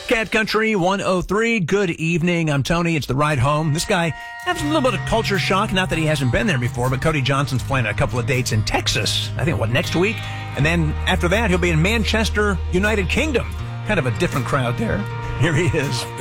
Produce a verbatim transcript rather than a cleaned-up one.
Cat Country one oh three. Good evening. I'm Tony. It's the ride home. This guy has a little bit of culture shock. Not that he hasn't been there before, but Cody Johnson's playing a couple of dates in Texas. I think, what, next week? And then after that, he'll be in Manchester, United Kingdom. Kind of a different crowd there. Here he is.